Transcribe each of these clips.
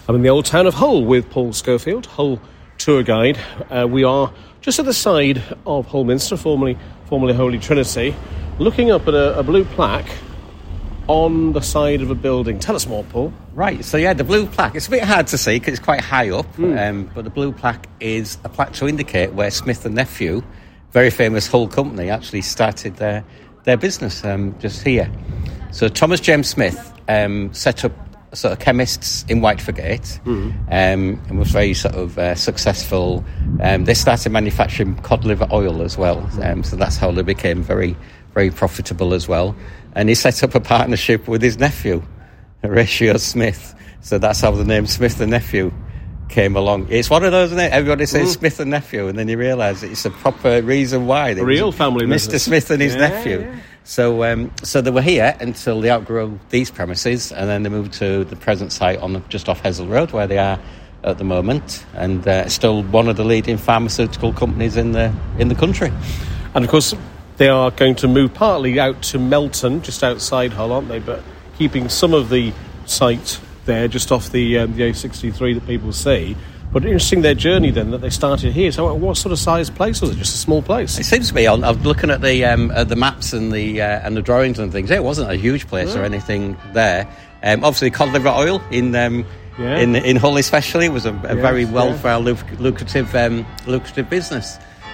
I'm in the old town of Hull with Paul Schofield, Hull tour guide. We are just at the side of Hull Minster, formerly Holy Trinity, looking up at a blue plaque on the side of a building. Tell us more, Paul. Right, so the blue plaque, it's a bit hard to see because it's quite high up, but the blue plaque is a plaque to indicate where Smith and Nephew, very famous Hull company, actually started their business just here. So Thomas James Smith set up sort of chemists in Whitefordgate and was very sort of successful. They started manufacturing cod liver oil as well, so that's how they became very, very profitable as well. And he set up a partnership with his nephew, Horatio Smith. So that's how the name Smith and Nephew came along. It's one of those, isn't it? Everybody says Smith and Nephew, and then you realise it's a proper reason why. A real family Mr. business. Smith and his nephew. Yeah. So they were here until they outgrew these premises, and then they moved to the present site just off Hessel Road, where they are at the moment, and still one of the leading pharmaceutical companies in the country. And of course, they are going to move partly out to Melton, just outside Hull, aren't they? But keeping some of the site there, just off the A63 that people see. But interesting their journey then, that they started here. So what sort of size place was it? Just a small place? It seems to be. I was looking at the maps and the drawings and things. It wasn't a huge place or anything there. Obviously, cod liver oil in Hull especially was a very lucrative business.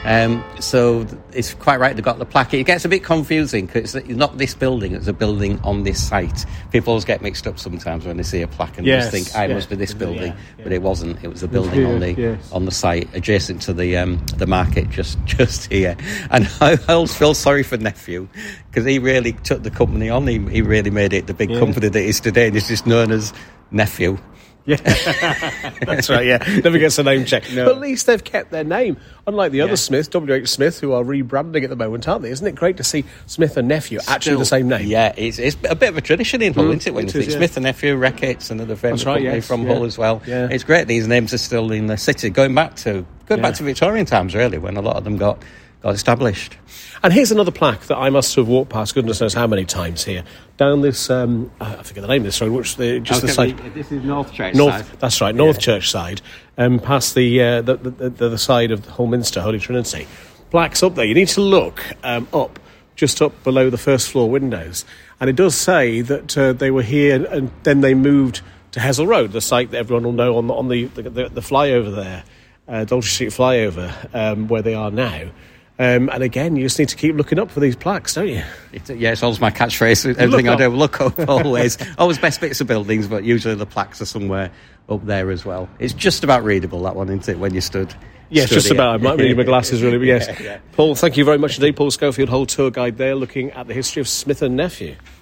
So it's quite right, they've got the plaque. It gets a bit confusing because it's not this building, it's a building on this site. People always get mixed up sometimes when they see a plaque and just think, it must be this building. But it wasn't. It was a building on the site adjacent to the market just here. And I always feel sorry for Nephew because he really took the company on. He really made it the big company that it is today, and he's just known as Nephew. Yeah, that's right, never gets a name check. No. But at least they've kept their name, unlike the other Smiths, W.H. Smith, who are rebranding at the moment, aren't they? Isn't it great to see Smith and Nephew actually the same name? Yeah, it's a bit of a tradition in Hull, isn't it? When you think Smith and Nephew, Reckitt's, another famous company from Hull as well. Yeah. It's great these names are still in the city, going back to Victorian times, really, when a lot of them got established. And here's another plaque that I must have walked past goodness knows how many times here, down this, I forget the name of this road, the side. This is North Church side. That's right, North Church side, past the side of Hull Minster, Holy Trinity. Plaques up there. You need to look just up below the first floor windows. And it does say that they were here and then they moved to Hessel Road, the site that everyone will know on the flyover there, Dalton Street flyover, where they are now. And again, you just need to keep looking up for these plaques, don't you? It's always my catchphrase. Everything I do, look up always. Always best bits of buildings, but usually the plaques are somewhere up there as well. It's just about readable, that one, isn't it, when you stood? Yes, just about. I might need my glasses, really, but yes. Yeah. Paul, thank you very much indeed. Paul Schofield, Hull tour guide there, looking at the history of Smith and Nephew.